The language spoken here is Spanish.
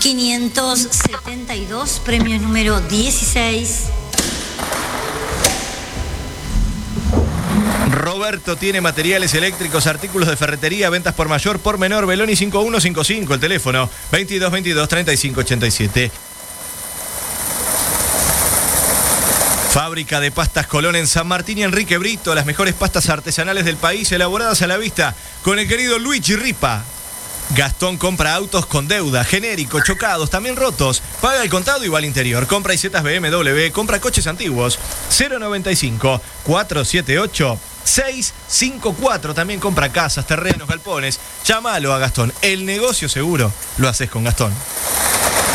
572, premio número 16. Roberto tiene materiales eléctricos, artículos de ferretería, ventas por mayor, por menor. Beloni 5155, el teléfono 2222 3587. Fábrica de pastas Colón en San Martín y Enrique Brito, las mejores pastas artesanales del país, elaboradas a la vista con el querido Luigi Ripa. Gastón compra autos con deuda, genérico, chocados, también rotos. Paga el contado y va al interior. Compra IZs BMW, compra coches antiguos. 095 478 654. También compra casas, terrenos, galpones. Llámalo a Gastón. El negocio seguro lo haces con Gastón.